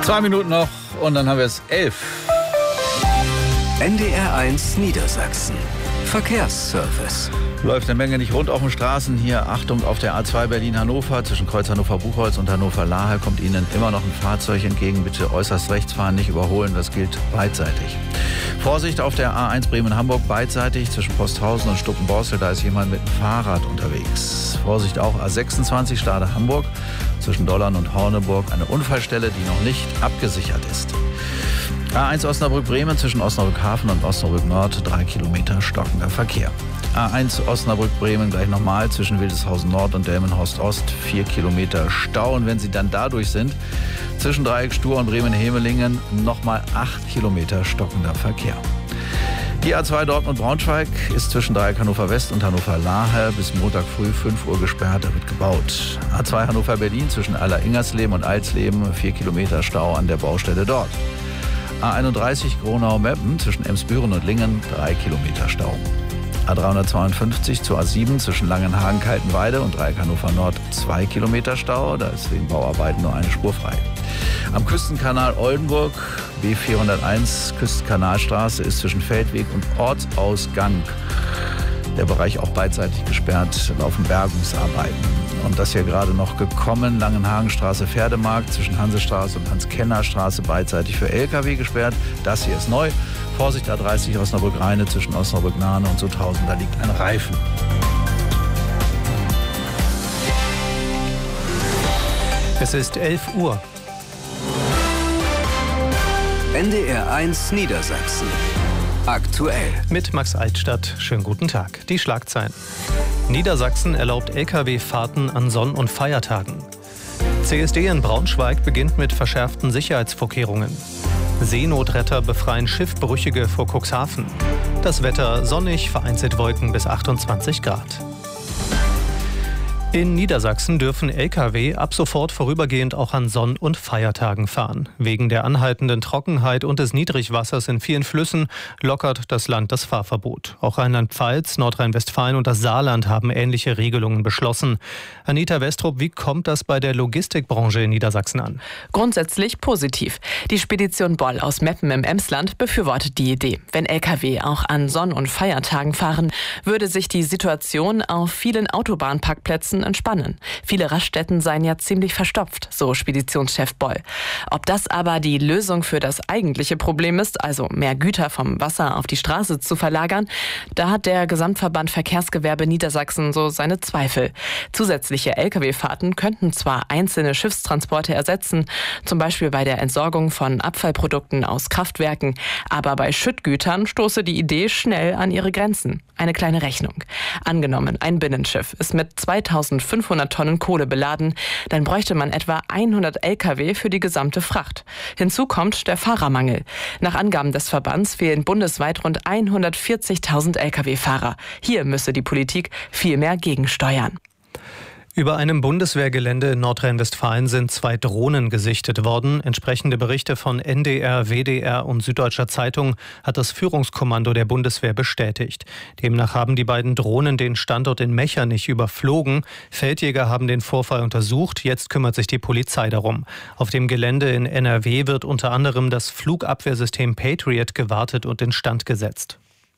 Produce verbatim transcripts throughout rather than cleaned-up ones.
Zwei Minuten noch und dann haben wir es elf. N D R eins Niedersachsen. Verkehrsservice. Läuft eine Menge nicht rund auf den Straßen. Hier Achtung auf der A zwei Berlin-Hannover. Zwischen Kreuz Hannover-Buchholz und Hannover-Lahe kommt Ihnen immer noch ein Fahrzeug entgegen. Bitte äußerst rechts fahren, nicht überholen. Das gilt beidseitig. Vorsicht auf der A eins Bremen-Hamburg beidseitig zwischen Posthausen und Stuckenborstel. Da ist jemand mit dem Fahrrad unterwegs. Vorsicht auch A sechsundzwanzig Stade-Hamburg zwischen Dollern und Horneburg. Eine Unfallstelle, die noch nicht abgesichert ist. A eins Osnabrück-Bremen zwischen Osnabrück-Hafen und Osnabrück-Nord. Drei Kilometer stockender Verkehr. A eins Osnabrück-Bremen gleich nochmal zwischen Wildeshausen Nord und Delmenhorst Ost. Vier Kilometer Stau. Und wenn Sie dann dadurch sind, zwischen Dreieck Stur und Bremen-Hemelingen nochmal acht Kilometer stockender Verkehr. Die A zwei Dortmund-Braunschweig ist zwischen Dreieck Hannover West und Hannover Lahe bis Montag früh fünf Uhr gesperrt, da wird gebaut. A zwei Hannover-Berlin zwischen Aller-Ingersleben und Alsleben, vier Kilometer Stau an der Baustelle dort. A einunddreißig Gronau-Meppen zwischen Emsbüren und Lingen, drei Kilometer Stau. A dreihundertzweiundfünfzig zur A sieben zwischen Langenhagen-Kaltenweide und Dreieck Hannover Nord, zwei Kilometer Stau, da ist wegen Bauarbeiten nur eine Spur frei. Am Küstenkanal Oldenburg, B vierhunderteins Küstenkanalstraße, ist zwischen Feldweg und Ortsausgang der Bereich auch beidseitig gesperrt, laufen Bergungsarbeiten. Und das hier gerade noch gekommen, Langenhagenstraße, Pferdemarkt zwischen Hansestraße und Hans-Kenner-Straße beidseitig für L K W gesperrt. Das hier ist neu. Vorsicht A dreißig Osnabrück-Rheine zwischen Osnabrück-Nahne und Sutthausen, da liegt ein Reifen. Es ist elf Uhr. N D R eins Niedersachsen. Aktuell. Mit Max Altstadt. Schönen guten Tag. Die Schlagzeilen. Niedersachsen erlaubt L K W-Fahrten an Sonn- und Feiertagen. C S D in Braunschweig beginnt mit verschärften Sicherheitsvorkehrungen. Seenotretter befreien Schiffbrüchige vor Cuxhaven. Das Wetter sonnig, vereinzelt Wolken bis achtundzwanzig Grad. In Niedersachsen dürfen L K W ab sofort vorübergehend auch an Sonn- und Feiertagen fahren. Wegen der anhaltenden Trockenheit und des Niedrigwassers in vielen Flüssen lockert das Land das Fahrverbot. Auch Rheinland-Pfalz, Nordrhein-Westfalen und das Saarland haben ähnliche Regelungen beschlossen. Anita Westrup, wie kommt das bei der Logistikbranche in Niedersachsen an? Grundsätzlich positiv. Die Spedition Boll aus Meppen im Emsland befürwortet die Idee. Wenn L K W auch an Sonn- und Feiertagen fahren, würde sich die Situation auf vielen Autobahnparkplätzen entspannen. Viele Raststätten seien ja ziemlich verstopft, so Speditionschef Boll. Ob das aber die Lösung für das eigentliche Problem ist, also mehr Güter vom Wasser auf die Straße zu verlagern, da hat der Gesamtverband Verkehrsgewerbe Niedersachsen so seine Zweifel. Zusätzliche L K W-Fahrten könnten zwar einzelne Schiffstransporte ersetzen, zum Beispiel bei der Entsorgung von Abfallprodukten aus Kraftwerken, aber bei Schüttgütern stoße die Idee schnell an ihre Grenzen. Eine kleine Rechnung. Angenommen, ein Binnenschiff ist mit zweitausendfünfhundert Tonnen Kohle beladen, dann bräuchte man etwa hundert L K W für die gesamte Fracht. Hinzu kommt der Fahrermangel. Nach Angaben des Verbands fehlen bundesweit rund hundertvierzigtausend L K W-Fahrer. Hier müsse die Politik viel mehr gegensteuern. Über einem Bundeswehrgelände in Nordrhein-Westfalen sind zwei Drohnen gesichtet worden. Entsprechende Berichte von N D R, W D R und Süddeutscher Zeitung hat das Führungskommando der Bundeswehr bestätigt. Demnach haben die beiden Drohnen den Standort in Mechernich überflogen. Feldjäger haben den Vorfall untersucht. Jetzt kümmert sich die Polizei darum. Auf dem Gelände in N R W wird unter anderem das Flugabwehrsystem Patriot gewartet und instand gesetzt.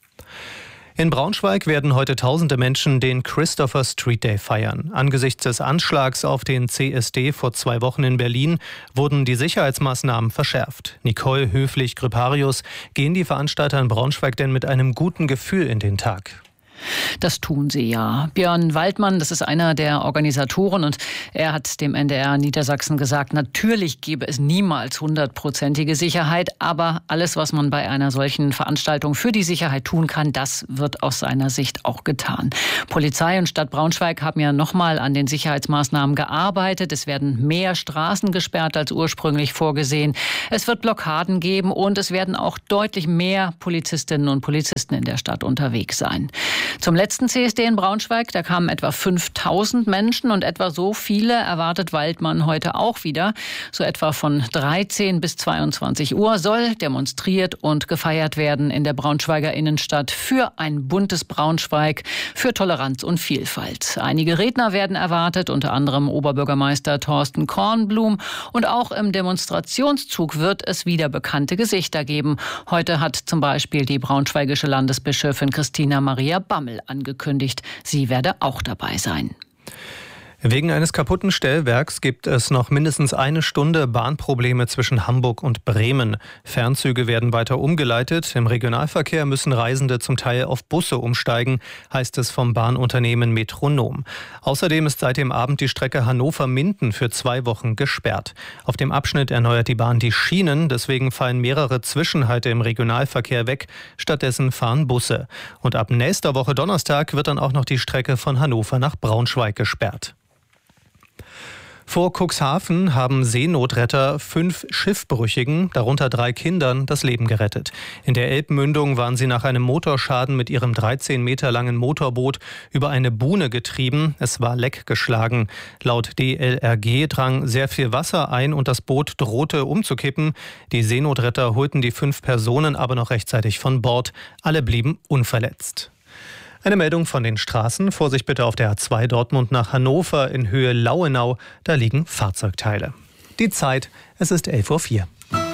In Braunschweig werden heute tausende Menschen den Christopher Street Day feiern. Angesichts des Anschlags auf den C S D vor zwei Wochen in Berlin wurden die Sicherheitsmaßnahmen verschärft. Nicole Höflich-Griparius, gehen die Veranstalter in Braunschweig denn mit einem guten Gefühl in den Tag? Das tun sie, ja. Björn Waldmann, das ist einer der Organisatoren und er hat dem N D R Niedersachsen gesagt, natürlich gäbe es niemals hundertprozentige Sicherheit, aber alles, was man bei einer solchen Veranstaltung für die Sicherheit tun kann, das wird aus seiner Sicht auch getan. Polizei und Stadt Braunschweig haben ja nochmal an den Sicherheitsmaßnahmen gearbeitet. Es werden mehr Straßen gesperrt als ursprünglich vorgesehen. Es wird Blockaden geben und es werden auch deutlich mehr Polizistinnen und Polizisten in der Stadt unterwegs sein. Zum letzten C S D in Braunschweig, da kamen etwa fünftausend Menschen und etwa so viele erwartet Waldmann heute auch wieder. So etwa von dreizehn bis zweiundzwanzig Uhr soll demonstriert und gefeiert werden in der Braunschweiger Innenstadt für ein buntes Braunschweig, für Toleranz und Vielfalt. Einige Redner werden erwartet, unter anderem Oberbürgermeister Thorsten Kornblum. Und auch im Demonstrationszug wird es wieder bekannte Gesichter geben. Heute hat zum Beispiel die braunschweigische Landesbischöfin Christina Maria Bammel angekündigt, sie werde auch dabei sein. Wegen eines kaputten Stellwerks gibt es noch mindestens eine Stunde Bahnprobleme zwischen Hamburg und Bremen. Fernzüge werden weiter umgeleitet. Im Regionalverkehr müssen Reisende zum Teil auf Busse umsteigen, heißt es vom Bahnunternehmen Metronom. Außerdem ist seit dem Abend die Strecke Hannover-Minden für zwei Wochen gesperrt. Auf dem Abschnitt erneuert die Bahn die Schienen, deswegen fallen mehrere Zwischenhalte im Regionalverkehr weg. Stattdessen fahren Busse. Und ab nächster Woche Donnerstag wird dann auch noch die Strecke von Hannover nach Braunschweig gesperrt. Vor Cuxhaven haben Seenotretter fünf Schiffbrüchigen, darunter drei Kindern, das Leben gerettet. In der Elbmündung waren sie nach einem Motorschaden mit ihrem dreizehn Meter langen Motorboot über eine Buhne getrieben. Es war leckgeschlagen. Laut D L R G drang sehr viel Wasser ein und das Boot drohte umzukippen. Die Seenotretter holten die fünf Personen aber noch rechtzeitig von Bord. Alle blieben unverletzt. Eine Meldung von den Straßen. Vorsicht bitte auf der A zwei Dortmund nach Hannover in Höhe Lauenau. Da liegen Fahrzeugteile. Die Zeit, es ist elf Uhr vier.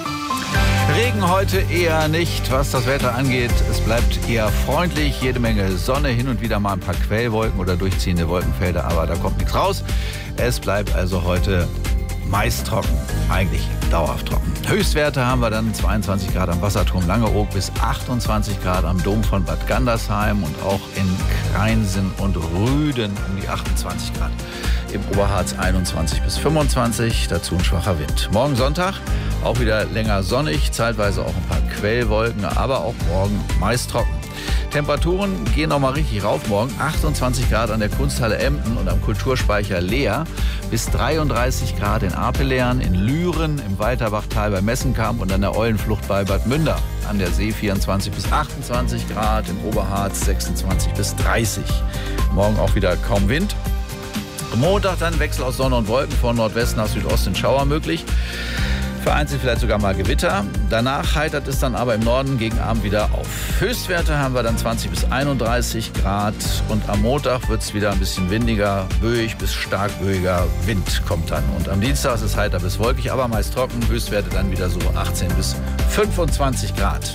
Regen heute eher nicht, was das Wetter angeht. Es bleibt eher freundlich, jede Menge Sonne, hin und wieder mal ein paar Quellwolken oder durchziehende Wolkenfelder, aber da kommt nichts raus. Es bleibt also heute meist trocken, eigentlich dauerhaft trocken. Höchstwerte haben wir dann zweiundzwanzig Grad am Wasserturm Langeoog bis achtundzwanzig Grad am Dom von Bad Gandersheim und auch in Kreinsen und Rüden um die achtundzwanzig Grad. Im Oberharz einundzwanzig bis fünfundzwanzig, dazu ein schwacher Wind. Morgen Sonntag auch wieder länger sonnig, zeitweise auch ein paar Quellwolken, aber auch morgen meist trocken. Temperaturen gehen noch mal richtig rauf morgen. achtundzwanzig Grad an der Kunsthalle Emden und am Kulturspeicher Leer. Bis dreiunddreißig Grad in Apelern, in Lüren, im Walterbachtal bei Messenkamp und an der Eulenflucht bei Bad Münder. An der See vierundzwanzig bis achtundzwanzig Grad, im Oberharz sechsundzwanzig bis dreißig. Morgen auch wieder kaum Wind. Montag dann Wechsel aus Sonne und Wolken, von Nordwest nach Südost in Schauer möglich. Vereinzelt vielleicht sogar mal Gewitter. Danach heitert es dann aber im Norden gegen Abend wieder auf. Höchstwerte haben wir dann zwanzig bis einunddreißig Grad. Und am Montag wird es wieder ein bisschen windiger, böig bis stark böiger Wind kommt dann. Und am Dienstag ist es heiter bis wolkig, aber meist trocken. Höchstwerte dann wieder so achtzehn bis fünfundzwanzig Grad.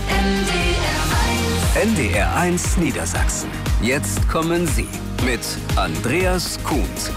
N D R eins Niedersachsen. Jetzt kommen Sie mit Andreas Kuhns.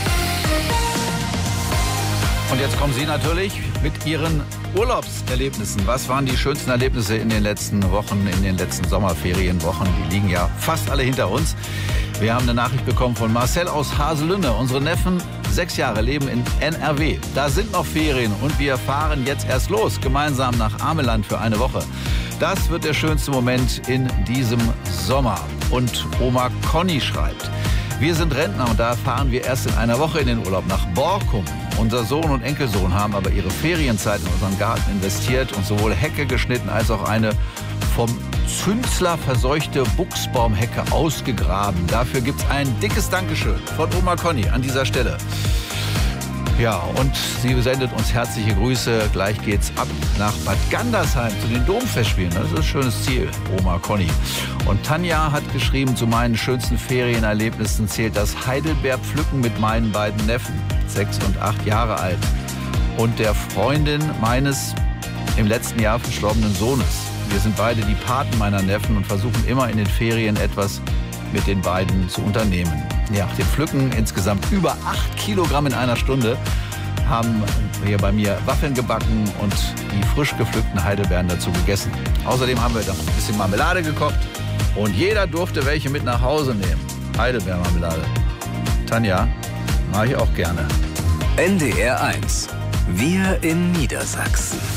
Und jetzt kommen Sie natürlich mit Ihren Urlaubserlebnissen. Was waren die schönsten Erlebnisse in den letzten Wochen, in den letzten Sommerferienwochen? Die liegen ja fast alle hinter uns. Wir haben eine Nachricht bekommen von Marcel aus Haselünne. Unsere Neffen, sechs Jahre, leben in N R W. Da sind noch Ferien und wir fahren jetzt erst los, gemeinsam nach Ameland für eine Woche. Das wird der schönste Moment in diesem Sommer. Und Oma Conny schreibt: Wir sind Rentner und da fahren wir erst in einer Woche in den Urlaub nach Borkum. Unser Sohn und Enkelsohn haben aber ihre Ferienzeit in unseren Garten investiert und sowohl Hecke geschnitten als auch eine vom Zünsler verseuchte Buchsbaumhecke ausgegraben. Dafür gibt's ein dickes Dankeschön von Oma Conny an dieser Stelle. Ja, und sie sendet uns herzliche Grüße. Gleich geht's ab nach Bad Gandersheim zu den Domfestspielen. Das ist ein schönes Ziel, Oma Conny. Und Tanja hat geschrieben, zu meinen schönsten Ferienerlebnissen zählt das Heidelbeerpflücken mit meinen beiden Neffen, sechs und acht Jahre alt, und der Freundin meines im letzten Jahr verstorbenen Sohnes. Wir sind beide die Paten meiner Neffen und versuchen immer in den Ferien etwas mit den beiden zu unternehmen. Ja, dem Pflücken insgesamt über acht Kilogramm in einer Stunde, haben hier bei mir Waffeln gebacken und die frisch gepflückten Heidelbeeren dazu gegessen. Außerdem haben wir noch ein bisschen Marmelade gekocht und jeder durfte welche mit nach Hause nehmen. Heidelbeermarmelade. Tanja, mache ich auch gerne. N D R eins. Wir in Niedersachsen.